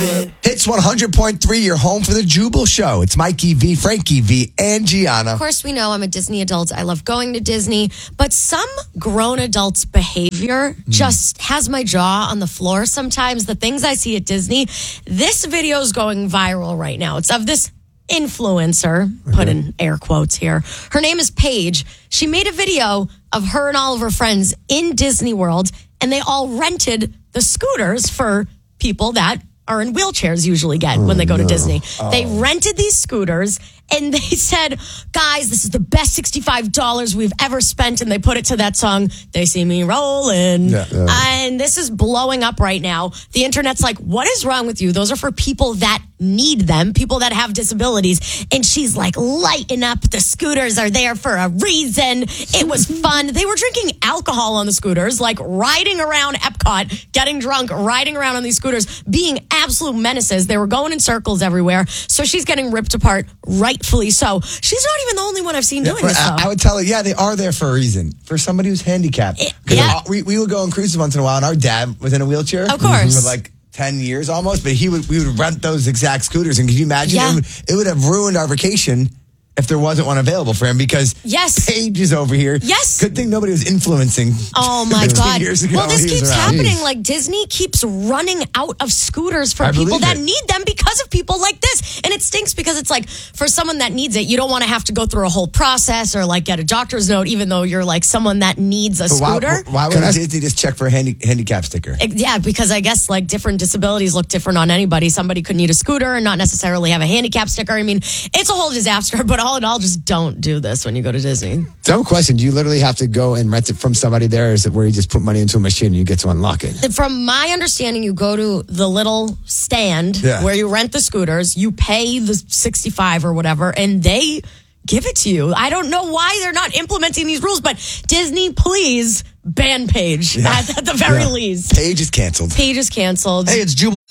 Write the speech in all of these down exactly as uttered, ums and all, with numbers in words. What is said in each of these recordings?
love it. Hits one hundred point three, you're home for the Jubal Show. It's Mikey V, Frankie V, and Gianna. Of course, we know I'm a Disney adult. I love going to Disney. But some grown adults' behavior mm. just has my jaw on the floor sometimes. The things I see at Disney. This video is going viral right now. It's of this influencer, mm-hmm. put in air quotes here. Her name is Paige. She made a video of her and all of her friends in Disney World, and they all rented the scooters for people that are in wheelchairs usually get oh, when they go no. to Disney. Oh. They rented these scooters and they said, guys, this is the best sixty-five dollars we've ever spent. And they put it to that song, They See Me Rolling. Yeah, yeah. And this is blowing up right now. The internet's like, what is wrong with you? Those are for people that need them, people that have disabilities. And she's like, lighten up. The scooters are there for a reason. It was fun. They were drinking alcohol on the scooters, like riding around Epcot, getting drunk, riding around on these scooters, being absolute menaces. They were going in circles everywhere. So she's getting ripped apart, rightfully so. She's not even the only one I've seen yeah, doing this, I, though. I would tell her, yeah, they are there for a reason. For somebody who's handicapped. It, yeah. We, we would go on cruises once in a while, and our dad was in a wheelchair. Of course. For like ten years almost, but he would we would rent those exact scooters. And can you imagine? Yeah. It, would, it would have ruined our vacation if there wasn't one available for him, because yes. Paige is over here. Yes. Good thing nobody was influencing. Oh, my God. Years ago well, this keeps around. happening. Jeez. Like, Disney keeps running out of scooters for I people that it. need them because of people like this. And it stinks because it's like, for someone that needs it, you don't want to have to go through a whole process or, like, get a doctor's note, even though you're, like, someone that needs a but scooter. Why, why would I, Disney just check for a handy, handicap sticker? It, yeah, because I guess, like, different disabilities look different on anybody. Somebody could need a scooter and not necessarily have a handicap sticker. I mean, it's a whole disaster, but all in all, just don't. Don't do this when you go to Disney. Dumb question. Do you literally have to go and rent it from somebody there? Or is it where you just put money into a machine and you get to unlock it? From my understanding, you go to the little stand yeah. where you rent the scooters, you pay the sixty-five or whatever, and they give it to you. I don't know why they're not implementing these rules, but Disney, please ban Paige yeah. at, at the very yeah. least. Paige is canceled. Paige is canceled. Hey, it's Jubal.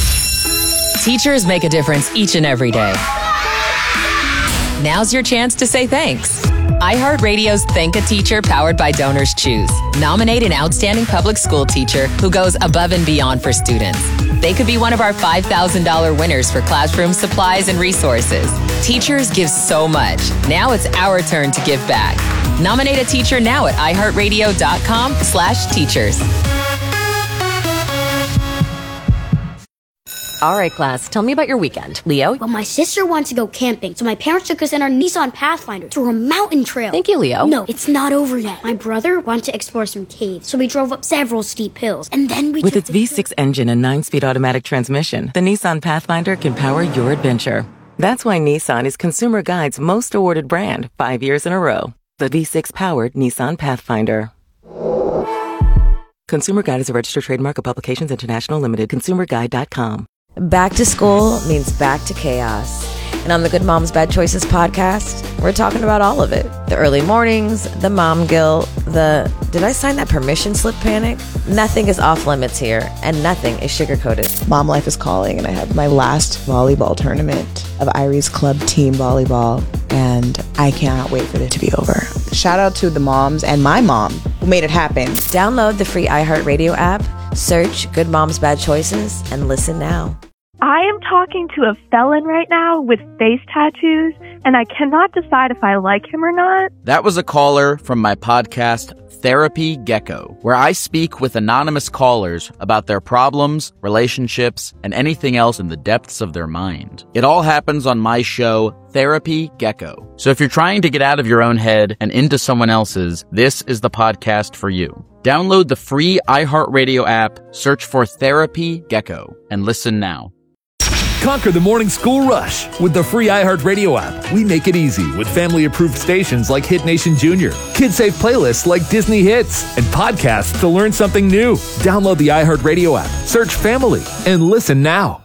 Teachers make a difference each and every day. Now's your chance to say thanks. iHeartRadio's Thank a Teacher powered by Donors Choose. Nominate an outstanding public school teacher who goes above and beyond for students. They could be one of our five thousand dollars winners for classroom supplies and resources. Teachers give so much. Now it's our turn to give back. Nominate a teacher now at iHeartRadio.com slash teachers. All right, class, tell me about your weekend. Leo? Well, my sister wants to go camping, so my parents took us in our Nissan Pathfinder through a mountain trail. Thank you, Leo. No, it's not over yet. My brother wanted to explore some caves, so we drove up several steep hills, and then we With its V six engine and nine-speed automatic transmission, the Nissan Pathfinder can power your adventure. That's why Nissan is Consumer Guide's most awarded brand five years in a row. The V six-powered Nissan Pathfinder. Consumer Guide is a registered trademark of Publications International Limited. consumer guide dot com. Back to school means back to chaos. And on the Good Moms Bad Choices podcast, we're talking about all of it. The early mornings, the mom guilt, the did I sign that permission slip panic? Nothing is off limits here, and nothing is sugar-coated. Mom life is calling, and I have my last volleyball tournament of Irie's Club Team Volleyball, and I cannot wait for it to be over. Shout out to the moms and my mom who made it happen. Download the free iHeartRadio app, search Good Moms Bad Choices, and listen now. I am talking to a felon right now with face tattoos, and I cannot decide if I like him or not. That was a caller from my podcast, Therapy Gecko, where I speak with anonymous callers about their problems, relationships, and anything else in the depths of their mind. It all happens on my show, Therapy Gecko. So if you're trying to get out of your own head and into someone else's, this is the podcast for you. Download the free iHeartRadio app, search for Therapy Gecko, and listen now. Conquer the morning school rush with the free iHeartRadio app. We make it easy with family-approved stations like Hit Nation Junior, kid-safe playlists like Disney Hits, and podcasts to learn something new. Download the iHeartRadio app, search Family, and listen now.